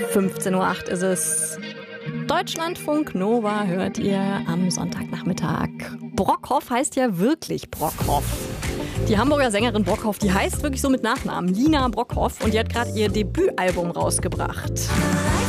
15:08 Uhr ist es. Deutschlandfunk Nova hört ihr am Sonntagnachmittag. Brockhoff heißt ja wirklich Brockhoff. Die Hamburger Sängerin Brockhoff, die heißt wirklich so mit Nachnamen, Lina Brockhoff. Und die hat gerade ihr Debütalbum rausgebracht.